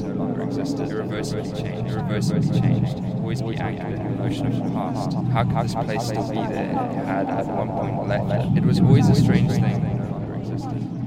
no longer existed, irreversibly changed, always be anchored in the emotion of the past. How could this place still be there if it had at one point left? It was always a strange thing that no longer existed.